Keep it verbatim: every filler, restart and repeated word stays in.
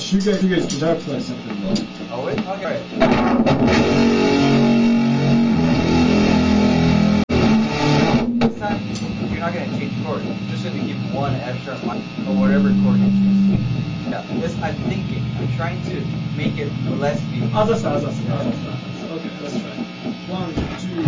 should you guys, you guys try to play something low. Oh wait, okay. Right. This time you're not gonna change chords. You're just gonna keep one F sharp minor or whatever chord you choose. Yeah, this I'm thinking. I'm trying to make it less be. Ah, that's fine, that's fine. Okay, let's try. One, two.